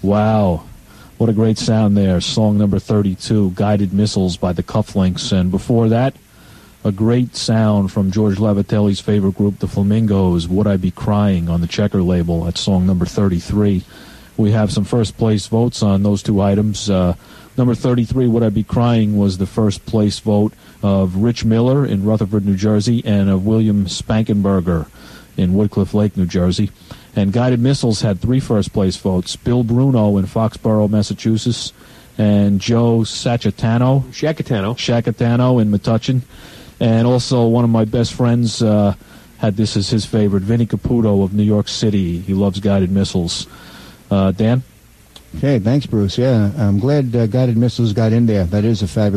Wow. What a great sound there. Song number 32, Guided Missiles by the Cufflinks. And before that, a great sound from George Levitelli's favorite group, the Flamingos, Would I Be Crying, on the Checker label. That's song number 33. We have some first-place votes on those two items. Number 33, Would I Be Crying, was the first-place vote of Rich Miller in Rutherford, New Jersey, and of William Spankenberger in Woodcliff Lake, New Jersey. And Guided Missiles had three first-place votes: Bill Bruno in Foxborough, Massachusetts, and Joe Shacatano in Metuchen. And also one of my best friends had this as his favorite, Vinny Caputo of New York City. He loves Guided Missiles. Dan? Okay, thanks, Bruce. Yeah, I'm glad Guided Missiles got in there. That is a fabulous